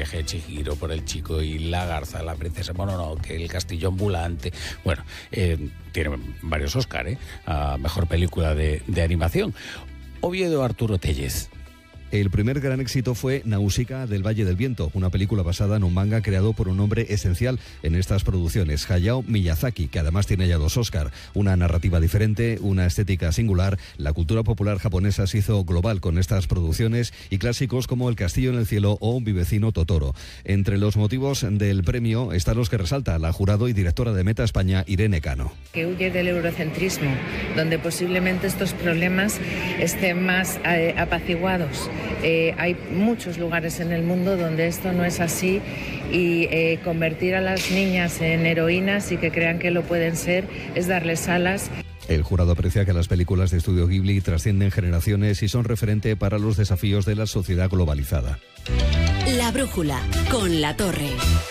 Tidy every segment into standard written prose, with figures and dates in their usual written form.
viaje de Chihiro, por El Chico y la Garza, la princesa Mononoke, El castillo ambulante. Bueno, tiene varios Oscar, a mejor película de animación. Oviedo, Arturo Tellez. El primer gran éxito fue Nausicaa del Valle del Viento, una película basada en un manga creado por un hombre esencial en estas producciones, Hayao Miyazaki, que además tiene ya 2 Oscar. Una narrativa diferente, una estética singular. La cultura popular japonesa se hizo global con estas producciones y clásicos como El castillo en el cielo o Mi vecino Totoro. Entre los motivos del premio están los que resalta la jurado y directora de Meta España, Irene Cano. Que huye del eurocentrismo, donde posiblemente estos problemas estén más apaciguados. Hay muchos lugares en el mundo donde esto no es así y convertir a las niñas en heroínas y que crean que lo pueden ser es darles alas. El jurado aprecia que las películas de Estudio Ghibli trascienden generaciones y son referente para los desafíos de la sociedad globalizada. La brújula con La Torre.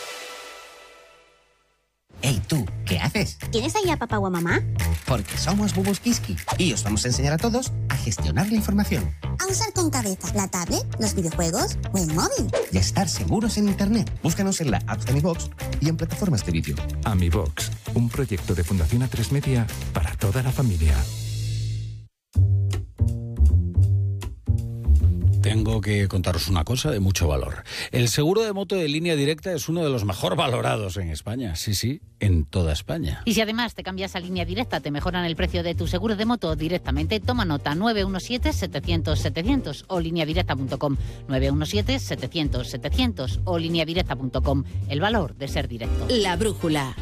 Ey, tú, ¿qué haces? ¿Tienes ahí a papá o a mamá? Porque somos Bubus Kiski y os vamos a enseñar a todos a gestionar la información. A usar con cabeza la tablet, los videojuegos o el móvil. Y a estar seguros en Internet. Búscanos en la app de AmiBox y en plataformas de vídeo. AmiBox, un proyecto de Fundación A3 Media para toda la familia. Tengo que contaros una cosa de mucho valor. El seguro de moto de Línea Directa es uno de los mejor valorados en España. Sí, en toda España. Y si además te cambias a Línea Directa, te mejoran el precio de tu seguro de moto directamente. Toma nota: 917-700-700 o lineadirecta.com. 917-700-700 o lineadirecta.com. El valor de ser directo. La brújula.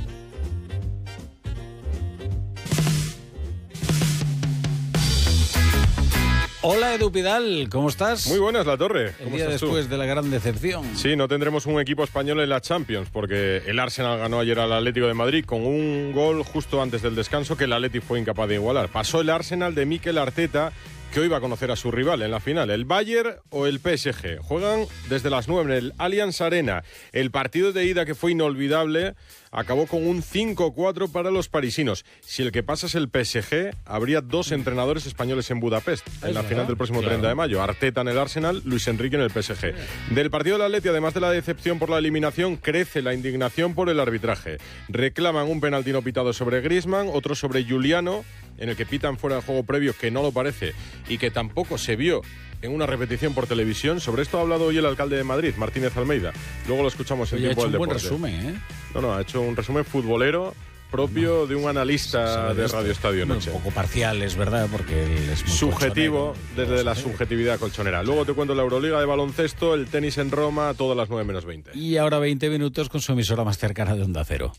Hola Edu Pidal, ¿cómo estás? Muy buenas, La Torre. El día después de la gran decepción. Sí, no tendremos un equipo español en la Champions porque el Arsenal ganó ayer al Atlético de Madrid con un gol justo antes del descanso que el Atleti fue incapaz de igualar. Pasó el Arsenal de Mikel Arteta, que hoy va a conocer a su rival en la final, el Bayern o el PSG. Juegan desde las 9 en el Allianz Arena. El partido de ida, que fue inolvidable, acabó con un 5-4 para los parisinos. Si el que pasa es el PSG, habría 2 entrenadores españoles en Budapest en la final del próximo 30 de mayo. Arteta en el Arsenal, Luis Enrique en el PSG. Del partido del Atleti, además de la decepción por la eliminación, crece la indignación por el arbitraje. Reclaman un penalti no pitado sobre Griezmann, otro sobre Giuliano, en el que pitan fuera de juego previo, que no lo parece, y que tampoco se vio en una repetición por televisión. Sobre esto ha hablado hoy el alcalde de Madrid, Martínez Almeida. Luego lo escuchamos en Tiempo del Deporte. Ha hecho un buen resumen, No, ha hecho un resumen futbolero propio de un analista de Radio Estadio Noche. Un poco parcial, es verdad, porque él es muy subjetivo, desde la subjetividad colchonera. Luego te cuento la Euroliga de baloncesto, el tenis en Roma, todas las 9 menos 20. Y ahora 20 minutos con su emisora más cercana de Onda Cero.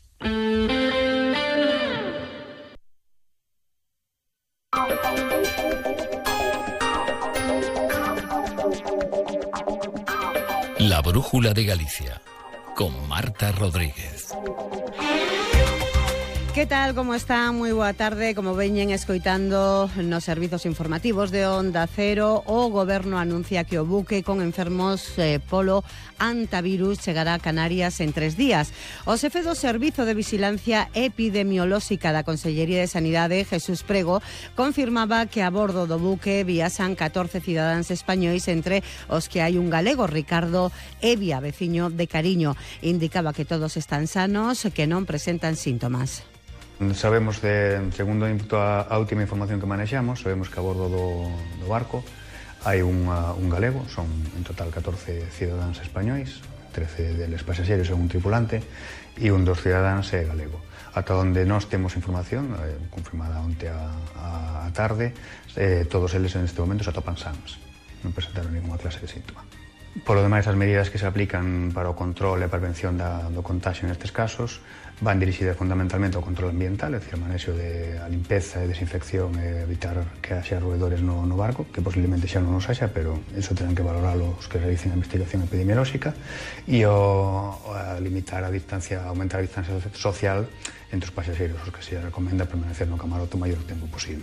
La brújula de Galicia, con Marta Rodríguez. Que tal, como está? Moi boa tarde. Como veñen escoitando nos servizos informativos de Onda Cero, o Goberno anuncia que o buque con enfermos polo antivirus chegará a Canarias en 3 días. O xefe do Servizo de Vigilancia Epidemiolóxica da Consellería de Sanidade, Jesús Prego, confirmaba que a bordo do buque viaxan 14 cidadáns españois, entre os que hai un galego, Ricardo Evia, veciño de Cariño. Indicaba que todos están sanos, que non presentan síntomas. Sabemos, segundo a última información que manexamos, sabemos que a bordo do barco hai un galego, son en total 14 cidadáns españois, 13 deles pasaxeros e un tripulante, e un dos cidadáns é galego. Ata onde nós temos información, confirmada onte a tarde, todos eles en este momento se atopan sans, non presentaron ninguna clase de síntoma. Por lo demais, as medidas que se aplican para o control e a prevención do contagio nestes casos van dirixidas fundamentalmente ao control ambiental, é dicir, a manexo de a limpeza e desinfección e evitar que haxa roedores no barco, que posiblemente xa non nos haxa, pero iso terán que valoralo os que realicen a investigación epidemiolóxica, e a limitar a distancia, aumentar a distancia social entre os pasaxeiros, os que se recomenda permanecer no camarote o maior tempo posible.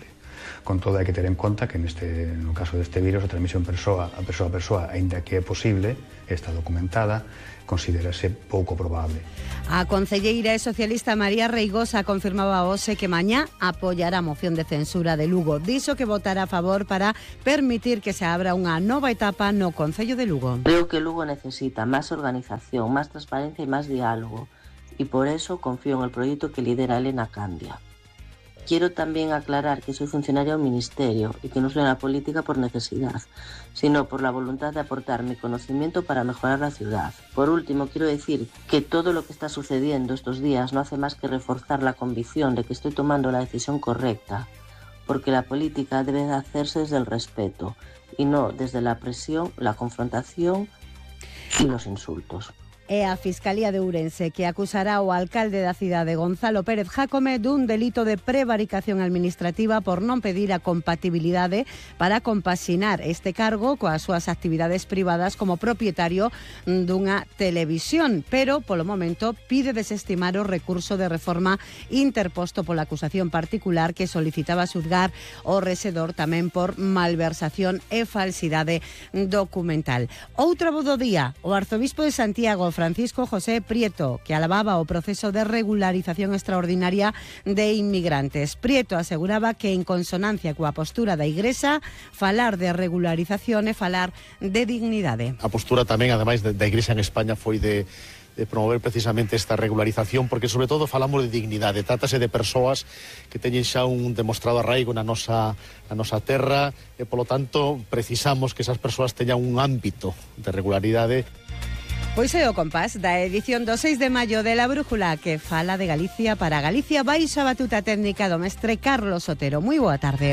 Con todo, hai que ter en conta que no caso deste virus a transmisión persoa a persoa, aínda que é posible, está documentada, considérase pouco probable. A concelleira e socialista María Reigosa confirmaba hoxe que mañá apoiará a moción de censura de Lugo. Dixo que votará a favor para permitir que se abra unha nova etapa no Concello de Lugo. Creo que Lugo necesita más organización, más transparencia y más diálogo. Y por eso confío en el proyecto que lidera Elena Candia. Quiero también aclarar que soy funcionaria de un ministerio y que no soy en la política por necesidad, sino por la voluntad de aportar mi conocimiento para mejorar la ciudad. Por último, quiero decir que todo lo que está sucediendo estos días no hace más que reforzar la convicción de que estoy tomando la decisión correcta, porque la política debe de hacerse desde el respeto y no desde la presión, la confrontación y los insultos. É a Fiscalía de Ourense que acusará ao alcalde da cidade, Gonzalo Pérez Jácome, dun delito de prevaricación administrativa por non pedir a compatibilidade para compaxinar este cargo coas súas actividades privadas como propietario dunha televisión, pero polo momento pide desestimar o recurso de reforma interposto pola acusación particular que solicitaba xulgar o rexedor tamén por malversación e falsidade documental. Outra voz do día, o arzobispo de Santiago, Francisco José Prieto, que alababa o proceso de regularización extraordinaria de inmigrantes. Prieto aseguraba que en consonancia coa postura da Igrexa, falar de regularización é falar de dignidade. A postura tamén, ademais, da Igrexa en España foi de promover precisamente esta regularización, porque sobre todo falamos de dignidade. Trátase de persoas que teñen xa un demostrado arraigo na nosa terra e, polo tanto, precisamos que esas persoas teñan un ámbito de regularidade. Pois é o compás da edición do 6 de maio de La Brújula que fala de Galicia para Galicia baixo a batuta técnica do mestre Carlos Otero. Moi boa tarde.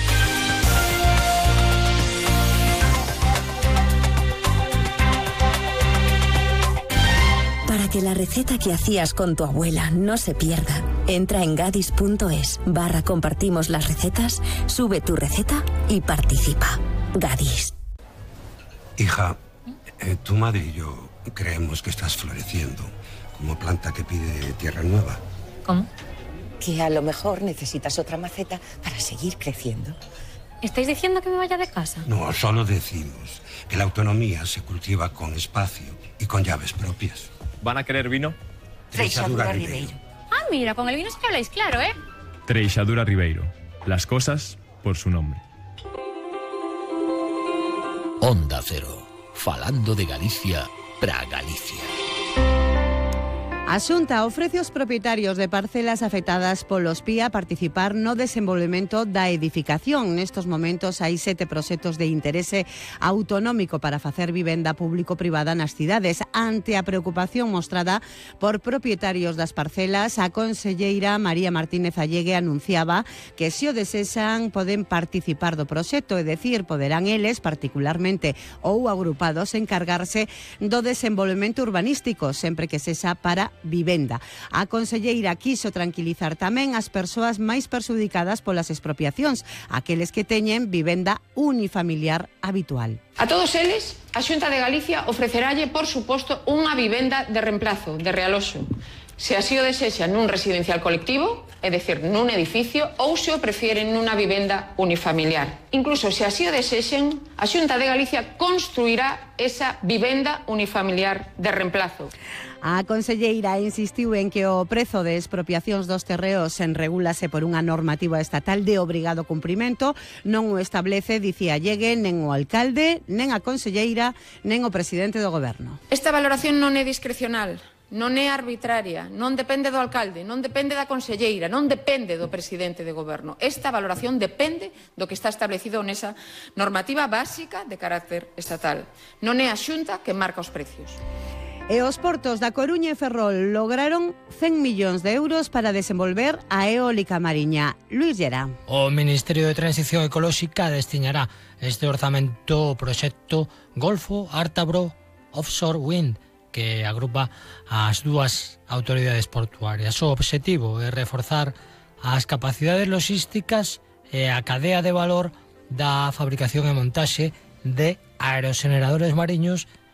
Para que la receta que hacías con tu abuela no se pierda, entra en gadis.es/compartimos las recetas, sube tu receta y participa. Gadis. Hija, tu madre y yo creemos que estás floreciendo como planta que pide tierra nueva. ¿Cómo? Que a lo mejor necesitas otra maceta para seguir creciendo. ¿Estáis diciendo que me vaya de casa? No, solo decimos que la autonomía se cultiva con espacio y con llaves propias. ¿Van a querer vino? Treixadura Ribeiro. Ah, mira, con el vino sí que habláis claro, ¿eh? Treixadura Ribeiro. Las cosas por su nombre. Onda Cero. Falando de Galicia para Galicia. A Xunta ofrece aos propietarios de parcelas afectadas polos PIA participar no desenvolvemento da edificación. Nestos momentos hai 7 proxectos de interese autonómico para facer vivenda público-privada nas cidades. Ante a preocupación mostrada por propietarios das parcelas, a conselleira María Martínez Allegue anunciaba que se o desexan poden participar do proxecto, é dicir, poderán eles, particularmente ou agrupados, encargarse do desenvolvemento urbanístico, sempre que sexa para vivenda. A conselleira quiso tranquilizar tamén as persoas máis perxudicadas polas expropiacións, aqueles que teñen vivenda unifamiliar habitual. A todos eles, a Xunta de Galicia ofreceralle, por suposto, unha vivenda de reemplazo, de realoxo, se así o desexan nun residencial colectivo, é dicir, nun edificio, ou se o prefieren nunha vivenda unifamiliar. Incluso se así o desexen, a Xunta de Galicia construirá esa vivenda unifamiliar de reemplazo. A conselleira insistiu en que o prezo de expropiacións dos terreos regúlase por unha normativa estatal de obrigado cumprimento, non o establece, dicía Allegue, nen o alcalde, nen a conselleira, nen o presidente do goberno. Esta valoración non é discrecional, non é arbitraria, non depende do alcalde, non depende da conselleira, non depende do presidente de goberno. Esta valoración depende do que está establecido nesa normativa básica de carácter estatal. Non é a Xunta que marca os precios. E os portos da Coruña e Ferrol lograron 100 millóns de euros para desenvolver a eólica mariña. Luis Llera. O Ministerio de Transición Ecolóxica destinará este orzamento ao proxecto Golfo Ártabro Offshore Wind, que agrupa as dúas autoridades portuarias. O obxectivo é reforzar as capacidades logísticas e a cadea de valor da fabricación e montaxe de aeroxeneradores mariños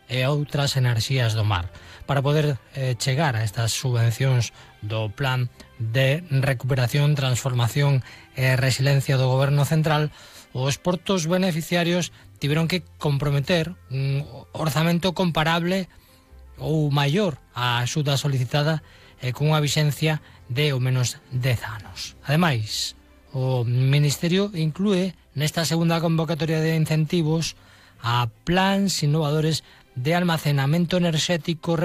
e outras enerxías do mar. Para poder chegar a estas subvencións do Plan de Recuperación, Transformación e Resiliencia do Goberno Central, os portos beneficiarios tiveron que comprometer un orzamento comparable ou maior á axuda solicitada e cunha vixencia de ao menos 10 anos. Ademais, o Ministerio inclúe nesta segunda convocatoria de incentivos a plans innovadores de almacenamento enerxético